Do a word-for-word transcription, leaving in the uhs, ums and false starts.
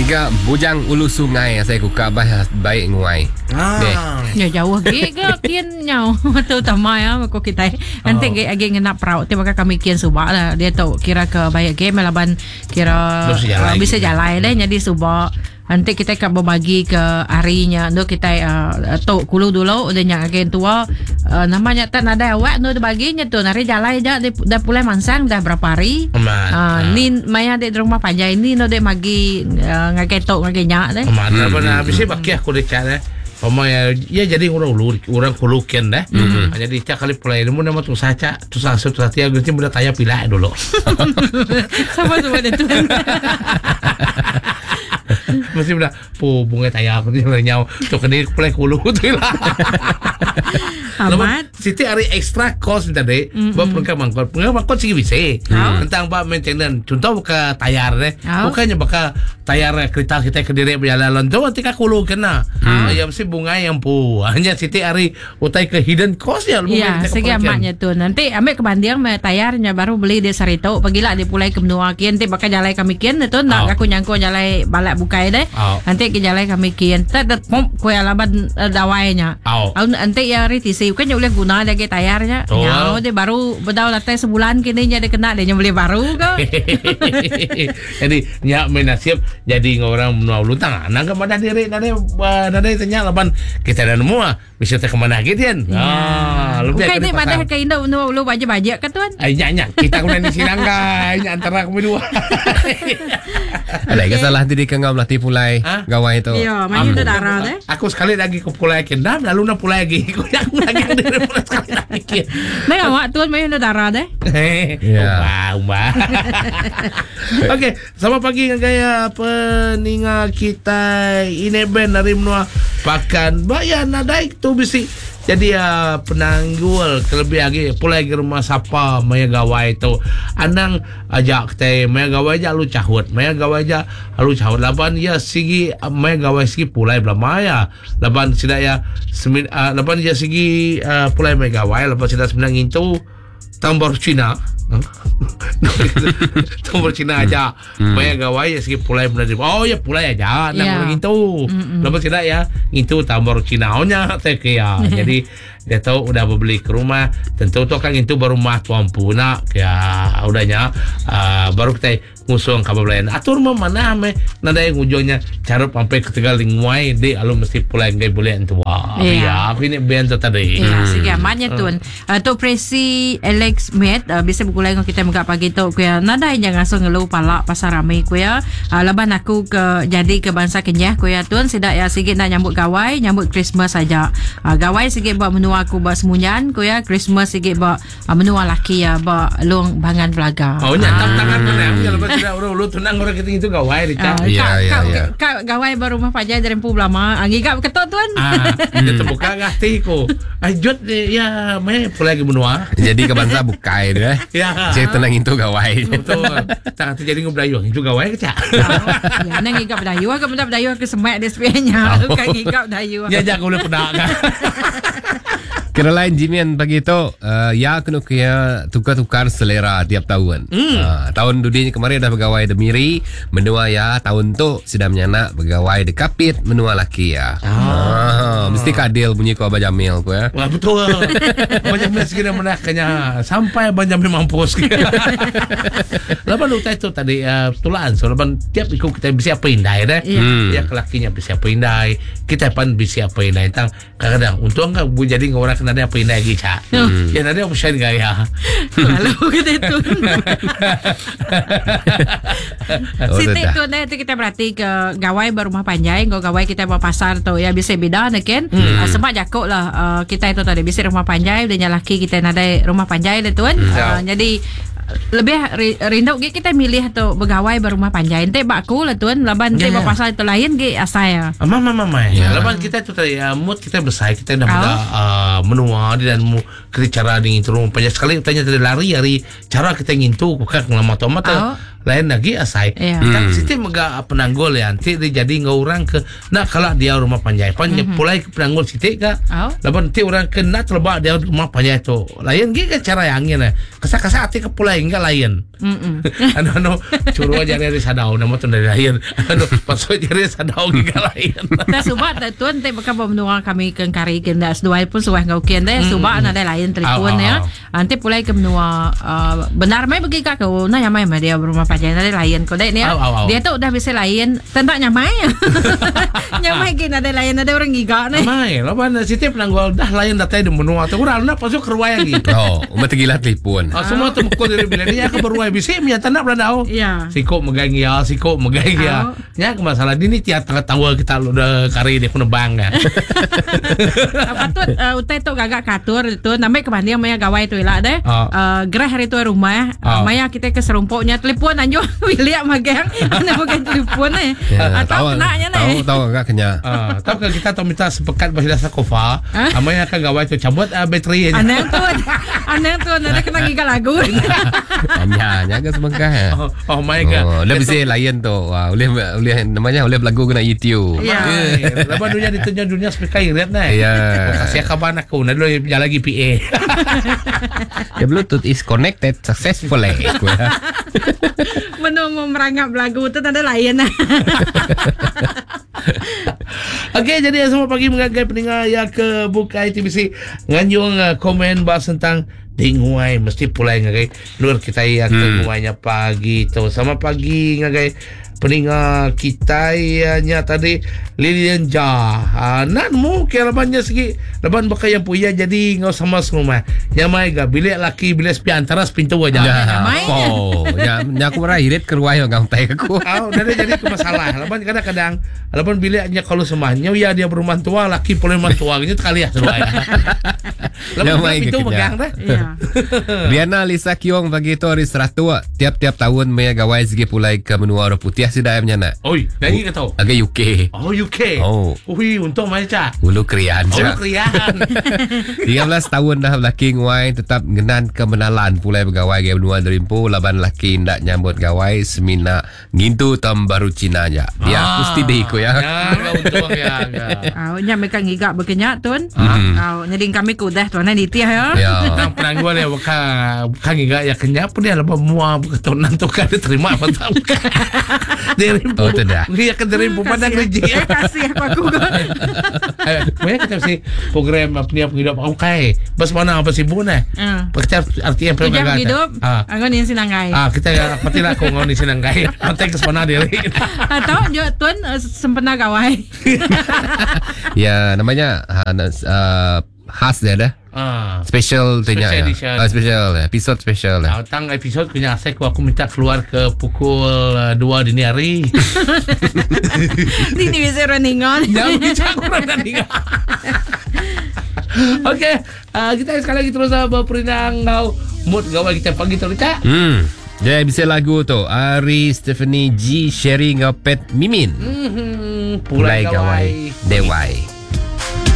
Giga bujang ulu sungai saya kuka bah baik nguai. Ah. Ya jauh ge ke kian nyau terutama ya ko kita nanti ge age ngena prau te maka kami kian subak lah dia tahu kira ke baik ge melaban kira uh, bisa jalan deh jadi subak nanti kita akan berbagi ke harinya tu kita uh, tok kulu dulu udah yang agen tua uh, namanya tak ada awak tu baginya tu nari jalan aja dah pulai mansang dah berapa hari uh, ni maya di rumah panjang ini no de magi uh, ngagen tok ngagen nyak deh mana pernah bisa pakai aku dekat deh Oma ya, ya jadi orang ulu, orang kulukian deh. Mm-hmm. Jadi cak kali pulai ilmu nama tu saja, tu saja tu saja. Gerti muda tanya pilih dulu. Sama sama itu. Mesti muda, pu bunga tanya aku ni nyau. Tu kini pulai kulu tu lah. Amat. Siti hari extra cost tadi, buat pengkam mangkot, pengkam mangkot sih bisa. Tentang bab maintenance, contoh buka tayar deh, bukannya buka tayar kereta kita kediri berjalan tu, ketika kulu kena, ya mesti bunga yang pu hanya Siti hari utai ke hidden cost ya. Iya, segi amatnya tu. Nanti ambil kebandiang me tayarnya baru beli di Sarito, pergilah di pulai ke benua kian, nanti bakal jalai kami kian tu nak aku nyangkut jalai balak bukai deh. Nanti ke jalai kami kian, tak tak pom kue alaban dawainya. Nanti ya hari tisi kan boleh guna lagi tayarnya. Ya, dia baru bedau latai sebulan kini dia kena dia beli baru ke. Jadi nyak menasib jadi orang menua lutang. Nang ke mana diri dari dari tanya laban kita dah nemu bisa tak kemana gitu kan. Ah, lebih okay, ni mana ke Indo menua lu baja-baja kan tuan? Ai nyak kita kena di Sinanggai antara kami dua. Ada kesalah diri ke ngau melatih pulai gawai itu. Iya, main itu darah deh. Aku sekali lagi ke pulai Kendam lalu na pulai lagi. Aku yang lagi dari pulai sekali lagi. Nah, awak tuan main itu darah deh. Umah, umah. Okey, selamat pagi gaya peninga kita ini ben dari menua pakan bayan nadaik tu bisi. Jadi ya penanggul terlebih lagi pulai ke rumah siapa maya gawai tu anang ajak kita maya gawai aja lu cahut maya gawai aja lu cahut laban ya sigi maya gawai sigi pulai belamaya laban sidak ya semin uh, laban ya sigi uh, pulai maya gawai laban sidak semenang itu tambah Cina tambah Cina aja maya gawai ya sigi pulai benar oh ya pulai aja nang yeah. Orang itu laban sidak ya itu tambah Cina nya tek ya jadi dia tahu udah beli ke rumah tentu tu kan itu baru mah tuampu nak ya udahnya uh, baru kita ngusung kabar lain atur mah mana me nada yang ujungnya cara sampai ke Tegal Lingwai de alu mesti pulai ngai boleh entu wah ya aku ini ben tadi ya sige amannya tuan tu presi Alex Met bisa bukulai dengan kita megak pagi tu kuya nada yang ngasuh ngelu pala pasar ramai kuya laban aku ke jadi ke bangsa Kenyah kuya tuan sidak ya sige nak nyambut gawai nyambut Christmas saja gawai sige buat menu aku buat semunyan kuya Christmas sikit buat uh, menua laki ya buat luang bangan belaga. Oh nya tap tangan mana kalau tidak orang lu tenang orang kita itu gawai dia. Ya ya ya. Kau gawai baru rumah pajai dari Empu Belama. Angi kau ketot tuan. Ah, dia terbuka ngatiku. Ajut ya mai pulai ke benua. Jadi ke bangsa bukai dia. Ya. Saya tenang itu gawai. Betul. Tak terjadi ngobrayu itu gawai kecak. Ya nang ngigap dayu ke benda dayu ke semak dia sepianya. Kan ngigap dayu. Ya jangan boleh pedak kan. Kena lain Jimian pagi itu uh, ya kena kaya tukar-tukar selera tiap tahun. Mm. Uh, tahun dudinya kemarin dah pegawai de Miri, menua ya tahun tu sudah menyanak pegawai de Kapit, menua laki ya. Ah, uh, mesti kadil bunyi ku Abah Jamil ku ya. Wah betul. Abah Jamil segera menakanya sampai Abah Jamil mampus. Lepas lu itu tadi uh, tulaan so lepas tiap ikut kita bisa apa indai deh. Yeah. Ya kelakinya bisa apa indai, kita pun bisa apa indai. Tang kadang-kadang untung enggak jadi orang ada apa indah lagi cak hmm. Ya ada option gaya lalu kita itu Siti itu nanti kita berarti ke gawai berumah panjang go gawai kita bawa pasar tu ya bisa beda nak kan hmm. uh, semak jakok lah uh, kita itu tadi bisa rumah panjang dan laki kita ada rumah panjang tu kan uh, jadi lebih rindu kita milih tu begawai berumah panjang ente bakku lah tuan laban ente bawa pasal itu lain ge asaya mama mama ya laban kita tu tadi mood kita besar kita dah muda uh, menua dan mu kita cara ni turun panjang sekali tanya tadi lari hari cara kita ngintu bukan lama tu mata lain lagi asai. Ya. Kan Hmm. siti mega penanggul ya, nanti dia jadi ngau orang ke nak kalau dia rumah panjai, panjai pulai ke penanggul siti ka. Oh. Laban nanti orang ke nak terlebak dia rumah panjai tu. Lain gitu cara yang angin eh. Kasa-kasa hati ke pulai enggak lain. Mm-mm. Ano ano curu aja dari sadau nama tu dari lain. Ano pasal dari sadau enggak lain. Ta subak ta tuan te baka menua kami ke kari ke das dua pun suah ngau kian deh subak na deh lain telefon Au, au, ya. au. Nanti pulai ke menua uh, benar mai bagi ka kau na yang mai ma dia rumah panjang na deh lain ko deh ni. Au, au, au. Dia tu udah bisa lain tentak nyamai. Nyamai ke na deh lain na deh orang giga ni. Mai, laban siti penanggul dah lain datai di menua tu orang nak pasal keruai lagi. Oh, umat gila telepon. Ah, semua tu mukul dari bila dia ke beruai bisi punya tanah berandau. Ya. Siko megang ya, siko megang ya. Au. Ya ke masalah ini tiap tengah tahu kita udah kari dia pun bang kan. Apa tu uh, utai tu gagak katur tu namai ke mandi maya gawai tu lah deh. Ah. Uh, gerah hari tu rumah Ah. uh, maya kita ke serumpuknya telefon anjo William magang ana pakai telefon eh. Atau kenanya tahu nih. tahu enggak kena. Ah, tahu kan kita tahu minta sepekat bahasa dasar kofa. Ah. Amanya akan gawai tu cabut uh, bateri aja. Aneh tu aneh tu ada kena giga lagu. Hanya hanya ke semangka. Oh, oh my god. Oh, dia bisa layan tu. Wah, boleh boleh namanya boleh lagu kena YouTube. Ya. Eh, lepas dunia ditunjuk dunia speaker irit nah. Ya. Kasih kabar aku, nah dulu jalan lagi P A. The Bluetooth is connected successfully. Menunggu merangkap lagu tu ada lain lah. Okey, jadi semua pagi menggagai pendengar yang ke Buka I T B C nganjung uh, komen bahas tentang Dinguai mesti pulai ngagai luar kita yang ke Hmm. nguainya pagi tu. Sama pagi ngagai pendengar kita nya tadi Lilian Ja. Ha, nan mu ke labannya segi laban bakal yang punya jadi ngau sama semua. Nyamai ga bilik laki bilik sepi antara pintu aja. Ya. Namanya. Oh, ya, ya aku marah irit ke ruang yang tai aku. Ah, dari jadi ke masalah. Laban kadang-kadang laban biliknya kalau semahnya ya dia berumah tua laki boleh rumah tua gitu kali ya semua ya. Laban Nyamai pintu ke megang dah. Ya. Liana Lisa Kiong bagi tu hari seratu tiap-tiap tahun maya gawai segi pulai ke menua orang putih sida ayamnya nak. Oi, lagi ke tahu. Agak U K. Oh, U K. Oh. Ui, untung macam. Ulu krian Oh, je. krian. tiga belas tahun dah laki nguai tetap ngenan kemenalan pulai bergawai gaya benua derimpu laban laki ndak nyambut gawai semina ngintu tam baru Cina aja. Dia Ah. mesti deh ikut ya. Ya, enggak untung ya. Ah, nya mereka ngiga berkenyak tun. Mhm. Ah, nyeding kami kudah tuan ni tiah ya. Ya. Nang penangguan ya buka bukan enggak ya kenyap pun dia lepas mua ketonan tu kan dia terima apa tahu. Dia rimpu. Oh, tidak. Dia kan rimpu pandang Kasih, rezeki. eh, kasih aku aku. Eh, banyak kita mesti program apa ni hidup aku kai. Bas mana apa sibuk nah. Ah. Kita artinya Pujang program hidup. Ah. Anggo ni sinanggai. Ah, kita ya pati lah kau ngau ni senang kai. Nanti ke sana dia. Atau jo tuan uh, sempena gawai. Ya namanya uh, khas dia dah. Ah. Special tu nya. Special ya. edition. Ah, special episode special lah. Ah, tang episod punya asek aku minta keluar ke pukul uh, dua dini hari. Ni ni bisa runningan. Jangan bicara kurang kan tinggal. Okey, uh, kita sekali lagi terus uh, berperinang ngau mood gawai kita pagi tu Cak. Hmm. Jadi bisa lagu tu Ari Stephanie G Sherry ngapet Mimin. Hmm, Pulai gawai Dewai.